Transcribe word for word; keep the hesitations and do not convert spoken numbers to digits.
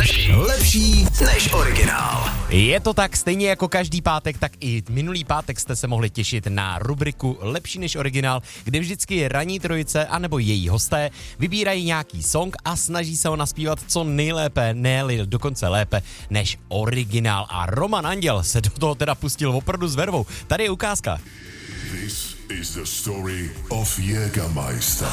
Lepší, lepší než originál. Je to tak, stejně jako každý pátek, tak i minulý pátek jste se mohli těšit na rubriku Lepší než originál, kde vždycky ranní trojice anebo její hosté vybírají nějaký song a snaží se ho naspívat co nejlépe, ne dokonce lépe než originál. A Roman Anděl se do toho teda pustil opravdu s vervou. Tady je ukázka. This is the story of Jägermeister.